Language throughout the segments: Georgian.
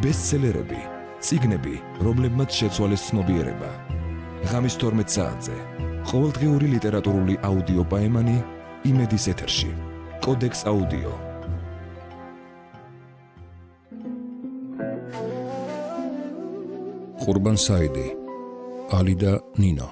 ბესტსელერები, წიგნები, რომლებმაც შეცვალეს ცნობიერება. ღამის 12 საათზე ყოველდღიური ლიტერატურული აუდიო პაემანი იმედის ეთერში. კოდექს აუდიო. ყურბან საიდი, ალი და ნინო.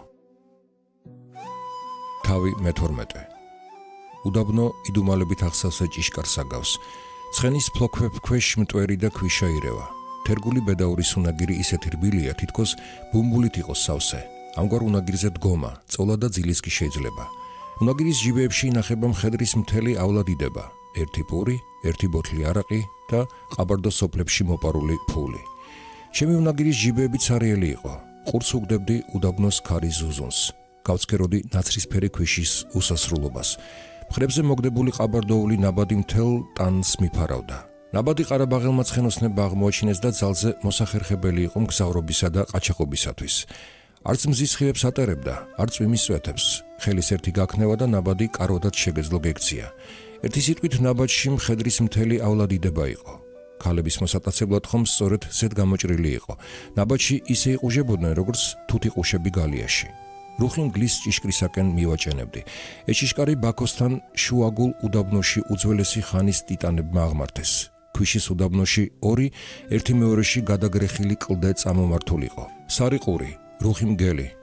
თავი მე-12. უდაბნო იდუმალებით ახსავსა ჭიშკარს აგავს. ცხენის ფლოქვებ ქვეშ მტვერი და ქვიშა ირევა. თერგული ბედაურის უნაგირი ისეთი რბილია, თითქოს ბუმბულით იყოს სავსე. ამგვარ უნაგირზე დგომა, წოლა და ძილის კი შეიძლება. უნაგირის ჯიბეებში ინახება მხედრის მთელი ავლა დიდება. ერთი პური, ერთი ბოთლი არაყი და ყაბარდო სოფლებში მოპარული ფული. ჩემი უნაგირის ჯიბეები ცარიელი იყო. ყურს უგდებდი უდაბნოს ქარის ზუზუნს. გავცქეროდი ნაცრისფერი ქვიშის უსასრულობას. მხრებზე მოგდებული ყაბარდოული ნაბადი მთელ ტანს მიფარავდა. ნაბადი ყარაბაღელმა ცხენოსნებმა აღმოაჩინეს და ძალზე მოსახერხებელი იყო მგზავრობისა და ყაჩაღობისათვის. არც მზის ხილებს ატარებდა, არც წვიმის წვეთებს. ხელის ერთი გაქნევა და ნაბადი კაროდად შეგეძლო გექცია. ერთი სიტყვით ნაბადში მხედრის მთელი ავლა დიდება იყო. ქალების მოსატაცებლად ხომ სწორედ ზედ გამოჭრილი იყო. ნაბადში ისე იყუჟებოდნენ, როგორც თუთი ყუშები გალიაში. რუხი მგლის ჭიშკრისაკენ მივაჭენებდი. ეჭიშკარი ბაქოსთან შუაგულ უდაბნოში უძველესი ხანის ტიტანებმა აღმართეს. ქვიშის უდაბნოში ერთი მეორეში გადაგრეხილი კლდე წამომართულიყო. სარიყური, რუხი მგელი,